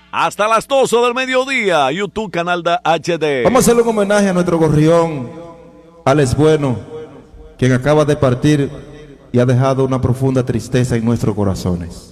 Hasta las 12 del mediodía, YouTube Canal de HD. Vamos a hacerle un homenaje a nuestro gorrión, Alex Bueno, quien acaba de partir y ha dejado una profunda tristeza en nuestros corazones.